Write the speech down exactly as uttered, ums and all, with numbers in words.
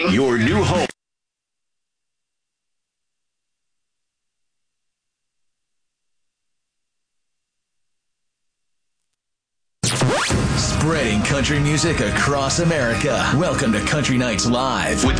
Your new home. Spreading country music across America. Welcome to Country Nights Live with